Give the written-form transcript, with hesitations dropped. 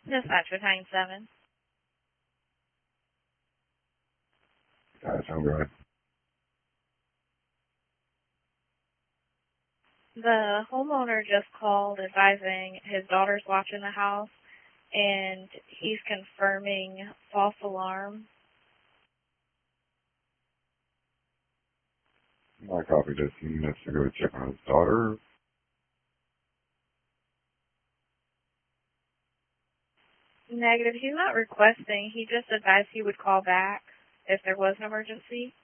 Dispatcher Time 7. That sounds right. The homeowner just called advising his daughter's watching the house, and he's confirming false alarm. I copied this. He needs to go check on his daughter. Negative. He's not requesting. He just advised he would call back if there was an emergency.